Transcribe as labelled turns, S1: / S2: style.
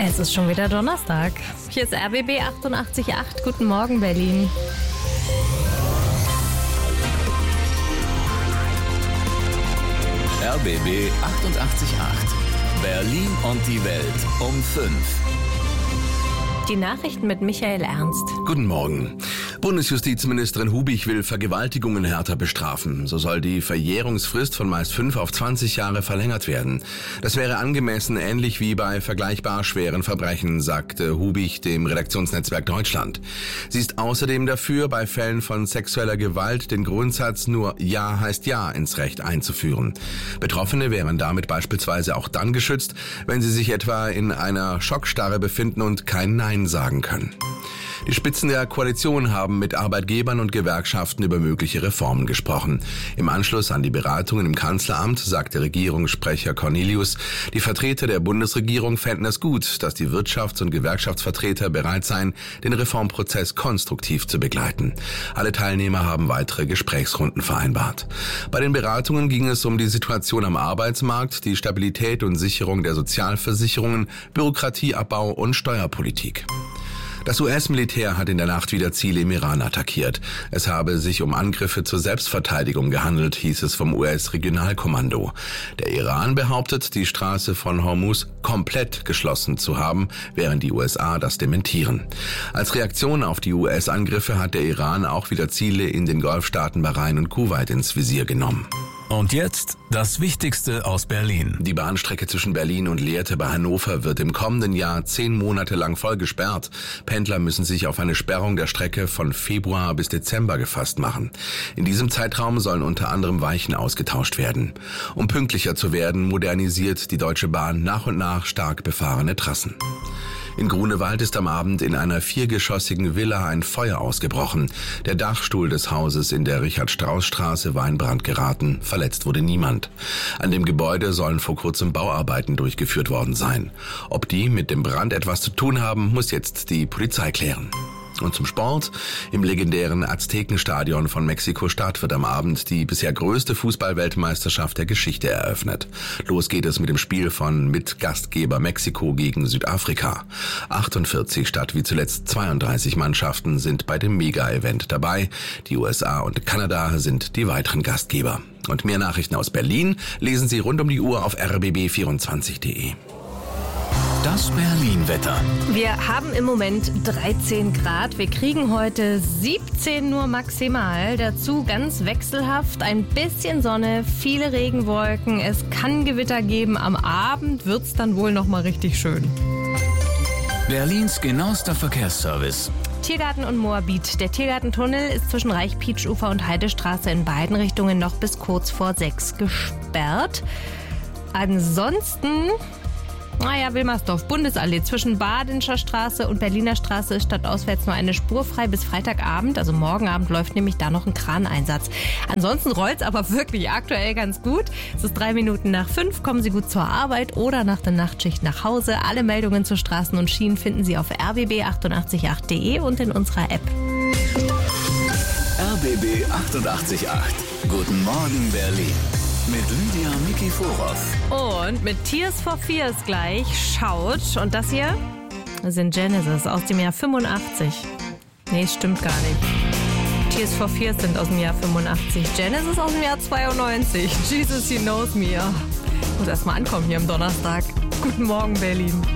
S1: Es ist schon wieder Donnerstag. Hier ist RBB 88.8. Guten Morgen, Berlin.
S2: RBB 88.8. Berlin und die Welt um 5.
S1: Die Nachrichten mit Michael Ernst.
S3: Guten Morgen. Bundesjustizministerin Hubich will Vergewaltigungen härter bestrafen. So soll die Verjährungsfrist von meist 5 auf 20 Jahre verlängert werden. Das wäre angemessen, ähnlich wie bei vergleichbar schweren Verbrechen, sagte Hubich dem Redaktionsnetzwerk Deutschland. Sie ist außerdem dafür, bei Fällen von sexueller Gewalt den Grundsatz nur Ja heißt Ja ins Recht einzuführen. Betroffene wären damit beispielsweise auch dann geschützt, wenn sie sich etwa in einer Schockstarre befinden und kein Nein sagen können. Die Spitzen der Koalition haben mit Arbeitgebern und Gewerkschaften über mögliche Reformen gesprochen. Im Anschluss an die Beratungen im Kanzleramt sagte Regierungssprecher Cornelius, die Vertreter der Bundesregierung fänden es gut, dass die Wirtschafts- und Gewerkschaftsvertreter bereit seien, den Reformprozess konstruktiv zu begleiten. Alle Teilnehmer haben weitere Gesprächsrunden vereinbart. Bei den Beratungen ging es um die Situation am Arbeitsmarkt, die Stabilität und Sicherung der Sozialversicherungen, Bürokratieabbau und Steuerpolitik. Das US-Militär hat in der Nacht wieder Ziele im Iran attackiert. Es habe sich um Angriffe zur Selbstverteidigung gehandelt, hieß es vom US-Regionalkommando. Der Iran behauptet, die Straße von Hormuz komplett geschlossen zu haben, während die USA das dementieren. Als Reaktion auf die US-Angriffe hat der Iran auch wieder Ziele in den Golfstaaten Bahrain und Kuwait ins Visier genommen.
S2: Und jetzt das Wichtigste aus Berlin.
S3: Die Bahnstrecke zwischen Berlin und Lehrte bei Hannover wird im kommenden Jahr 10 Monate lang voll gesperrt. Pendler müssen sich auf eine Sperrung der Strecke von Februar bis Dezember gefasst machen. In diesem Zeitraum sollen unter anderem Weichen ausgetauscht werden. Um pünktlicher zu werden, modernisiert die Deutsche Bahn nach und nach stark befahrene Trassen. In Grunewald ist am Abend in einer 4-geschossigen Villa ein Feuer ausgebrochen. Der Dachstuhl des Hauses in der Richard-Strauß-Straße war in Brand geraten. Verletzt wurde niemand. An dem Gebäude sollen vor kurzem Bauarbeiten durchgeführt worden sein. Ob die mit dem Brand etwas zu tun haben, muss jetzt die Polizei klären. Und zum Sport. Im legendären Aztekenstadion von Mexiko-Stadt wird am Abend die bisher größte Fußball-Weltmeisterschaft der Geschichte eröffnet. Los geht es mit dem Spiel von Mitgastgeber Mexiko gegen Südafrika. 48 statt wie zuletzt 32 Mannschaften sind bei dem Mega-Event dabei. Die USA und Kanada sind die weiteren Gastgeber. Und mehr Nachrichten aus Berlin lesen Sie rund um die Uhr auf rbb24.de.
S2: Das Berlin-Wetter.
S1: Wir haben im Moment 13 Grad. Wir kriegen heute 17 nur maximal. Dazu ganz wechselhaft, ein bisschen Sonne, viele Regenwolken. Es kann Gewitter geben. Am Abend wird's dann wohl noch mal richtig schön.
S2: Berlins genauester Verkehrsservice.
S1: Tiergarten und Moabit. Der Tiergartentunnel ist zwischen Reich-Pietsch-Ufer und Heidestraße in beiden Richtungen noch bis kurz vor 6 gesperrt. Ansonsten... Wilmersdorf, Bundesallee. Zwischen Badenscher Straße und Berliner Straße ist stadtauswärts nur eine Spur frei bis Freitagabend. Also morgen Abend läuft nämlich da noch ein Kraneinsatz. Ansonsten rollt's aber wirklich aktuell ganz gut. Es ist 3 Minuten nach 5. Kommen Sie gut zur Arbeit oder nach der Nachtschicht nach Hause. Alle Meldungen zu Straßen und Schienen finden Sie auf rbb888.de und in unserer App.
S2: RBB 88.8. Guten Morgen, Berlin. Mit Lydia Mikiforov.
S1: Und mit Tears for Fears gleich schaut. Und das hier sind Genesis aus dem Jahr 85. Nee, es stimmt gar nicht. Tears for Fears sind aus dem Jahr 85. Genesis aus dem Jahr 92. Jesus, he knows me. Muss erst mal ankommen hier am Donnerstag. Guten Morgen, Berlin.